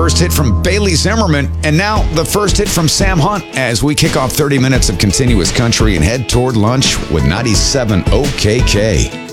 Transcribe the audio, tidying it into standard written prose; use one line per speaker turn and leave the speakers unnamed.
first hit from Bailey Zimmerman, and now the first hit from Sam Hunt as we kick off 30 minutes of continuous country and head toward lunch with 97 OKK.